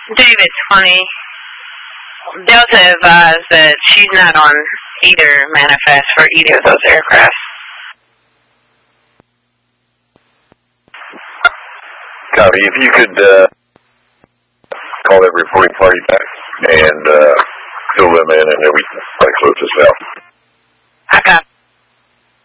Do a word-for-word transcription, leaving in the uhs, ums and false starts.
David twenty. Delta advised that she's not on either manifest for either of those aircraft. Copy. If you could uh, call that reporting party back and uh, fill them in, and then we can close this out.